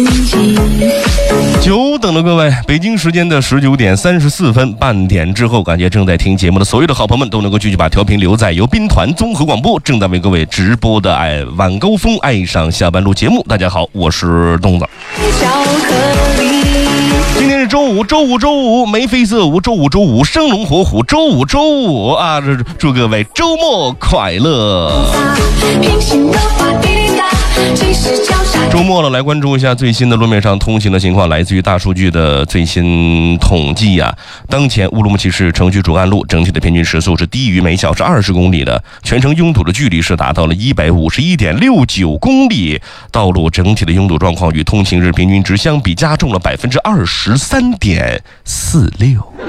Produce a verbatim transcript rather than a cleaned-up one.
久等了各位，北京时间的十九点三十四分，半点之后，感谢正在听节目的所有的好朋友们都能够继续把调频留在由宾团综合广播正在为各位直播的爱晚高峰爱上下班路节目。大家好，我是东子。今天是周五，周五周五眉飞色舞，周五周五生龙活虎，周五周五啊！祝各位周末快乐。周末了，来关注一下最新的路面上通行的情况。来自于大数据的最新统计啊，当前乌鲁木齐市城区主干路整体的平均时速是低于每小时二十公里的，全程拥堵的距离是达到了一百五十一点六九公里，道路整体的拥堵状况与通勤日平均值相比加重了百分之二十三点四六。